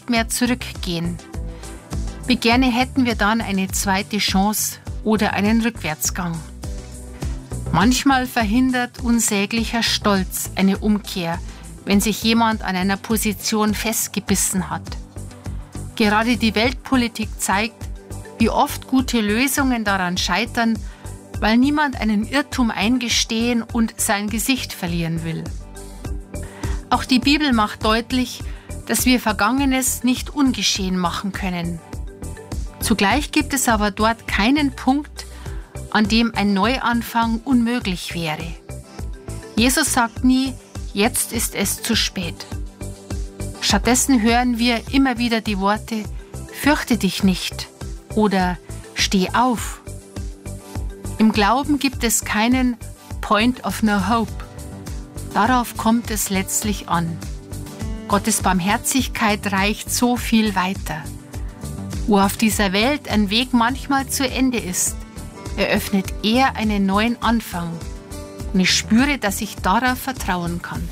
nicht mehr zurückgehen. Wie gerne hätten wir dann eine zweite Chance oder einen Rückwärtsgang. Manchmal verhindert unsäglicher Stolz eine Umkehr, wenn sich jemand an einer Position festgebissen hat. Gerade die Weltpolitik zeigt, wie oft gute Lösungen daran scheitern, weil niemand einen Irrtum eingestehen und sein Gesicht verlieren will. Auch die Bibel macht deutlich, dass wir Vergangenes nicht ungeschehen machen können. Zugleich gibt es aber dort keinen Punkt, an dem ein Neuanfang unmöglich wäre. Jesus sagt nie, jetzt ist es zu spät. Stattdessen hören wir immer wieder die Worte, fürchte dich nicht oder steh auf. Im Glauben gibt es keinen Point of No Hope. Darauf kommt es letztlich an. Gottes Barmherzigkeit reicht so viel weiter. Wo auf dieser Welt ein Weg manchmal zu Ende ist, eröffnet er einen neuen Anfang. Und ich spüre, dass ich darauf vertrauen kann.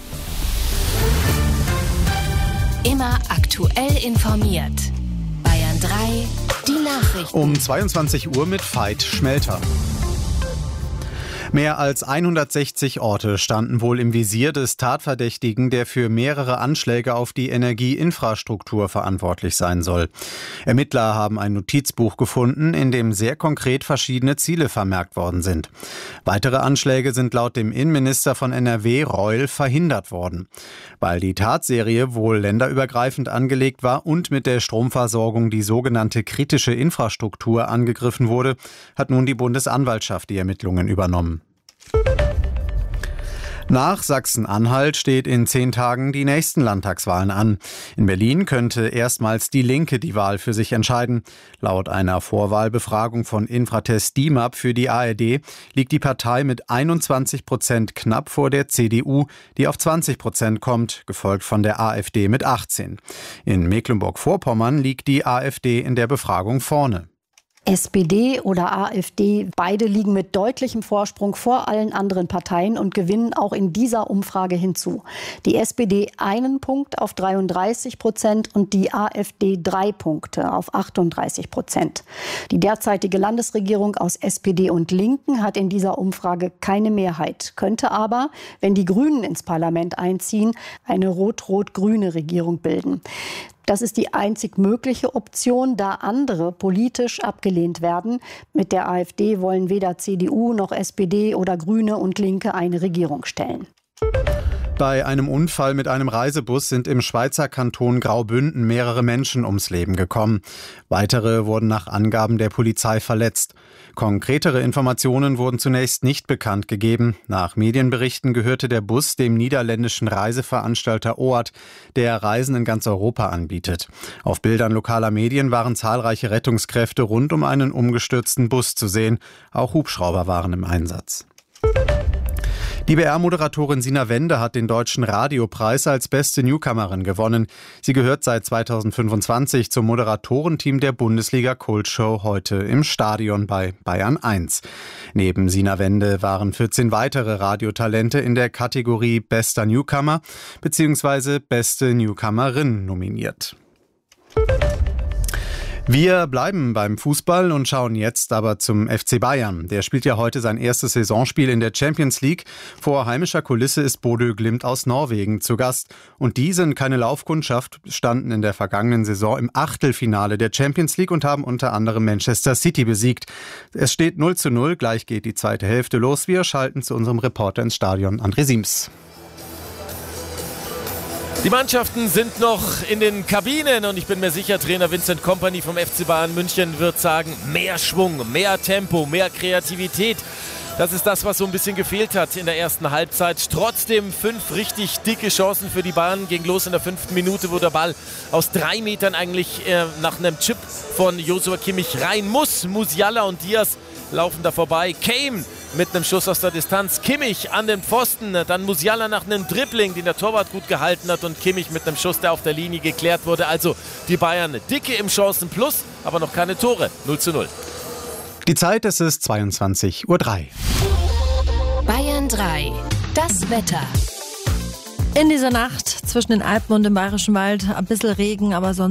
Immer aktuell informiert. Bayern 3, die Nachrichten. Um 22 Uhr mit Veit Schmelter. Mehr als 160 Orte standen wohl im Visier des Tatverdächtigen, der für mehrere Anschläge auf die Energieinfrastruktur verantwortlich sein soll. Ermittler haben ein Notizbuch gefunden, in dem sehr konkret verschiedene Ziele vermerkt worden sind. Weitere Anschläge sind laut dem Innenminister von NRW, Reul, verhindert worden. Weil die Tatserie wohl länderübergreifend angelegt war und mit der Stromversorgung die sogenannte kritische Infrastruktur angegriffen wurde, hat nun die Bundesanwaltschaft die Ermittlungen übernommen. Nach Sachsen-Anhalt steht in 10 Tagen die nächsten Landtagswahlen an. In Berlin könnte erstmals die Linke die Wahl für sich entscheiden. Laut einer Vorwahlbefragung von Infratest DIMAP für die ARD liegt die Partei mit 21% knapp vor der CDU, die auf 20% kommt, gefolgt von der AfD mit 18%. In Mecklenburg-Vorpommern liegt die AfD in der Befragung vorne. SPD oder AfD, beide liegen mit deutlichem Vorsprung vor allen anderen Parteien und gewinnen auch in dieser Umfrage hinzu. Die SPD 1 Punkt auf 33% und die AfD 3 Punkte auf 38%. Die derzeitige Landesregierung aus SPD und Linken hat in dieser Umfrage keine Mehrheit, könnte aber, wenn die Grünen ins Parlament einziehen, eine rot-rot-grüne Regierung bilden. Das ist die einzig mögliche Option, da andere politisch abgelehnt werden. Mit der AfD wollen weder CDU noch SPD oder Grüne und Linke eine Regierung stellen. Bei einem Unfall mit einem Reisebus sind im Schweizer Kanton Graubünden mehrere Menschen ums Leben gekommen. Weitere wurden nach Angaben der Polizei verletzt. Konkretere Informationen wurden zunächst nicht bekannt gegeben. Nach Medienberichten gehörte der Bus dem niederländischen Reiseveranstalter OAT, der Reisen in ganz Europa anbietet. Auf Bildern lokaler Medien waren zahlreiche Rettungskräfte rund um einen umgestürzten Bus zu sehen. Auch Hubschrauber waren im Einsatz. Die BR-Moderatorin Sina Wende hat den Deutschen Radiopreis als beste Newcomerin gewonnen. Sie gehört seit 2025 zum Moderatorenteam der Bundesliga-Kultshow Heute im Stadion bei Bayern 1. Neben Sina Wende waren 14 weitere Radiotalente in der Kategorie Bester Newcomer bzw. Beste Newcomerin nominiert. Wir bleiben beim Fußball und schauen jetzt aber zum FC Bayern. Der spielt ja heute sein erstes Saisonspiel in der Champions League. Vor heimischer Kulisse ist Bodø Glimt aus Norwegen zu Gast. Und die sind keine Laufkundschaft, standen in der vergangenen Saison im Achtelfinale der Champions League und haben unter anderem Manchester City besiegt. Es steht 0:0, gleich geht die zweite Hälfte los. Wir schalten zu unserem Reporter ins Stadion, André Siems. Die Mannschaften sind noch in den Kabinen und ich bin mir sicher, Trainer Vincent Kompany vom FC Bayern München wird sagen, mehr Schwung, mehr Tempo, mehr Kreativität. Das ist das, was so ein bisschen gefehlt hat in der ersten Halbzeit. Trotzdem 5 richtig dicke Chancen für die Bayern. Ging los in der 5. Minute, wo der Ball aus 3 Metern eigentlich nach einem Chip von Joshua Kimmich rein muss. Musiala und Diaz laufen da vorbei. Kane mit einem Schuss aus der Distanz. Kimmich an den Pfosten. Dann Musiala nach einem Dribbling, den der Torwart gut gehalten hat. Und Kimmich mit einem Schuss, der auf der Linie geklärt wurde. Also die Bayern dicke im Chancenplus, aber noch keine Tore. 0:0. Die Zeit, es ist 22:03 Uhr. Bayern 3, das Wetter. In dieser Nacht zwischen den Alpen und dem Bayerischen Wald ein bisschen Regen, aber sonst